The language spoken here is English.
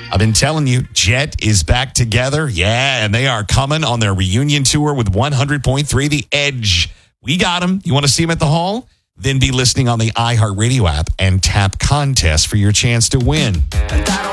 I've been telling you, Jet is back together. Yeah, and they are coming on their reunion tour with 100.3 The Edge. We got them. You want to see them at the Hall? Then be listening on the iHeartRadio app and tap contest for your chance to win.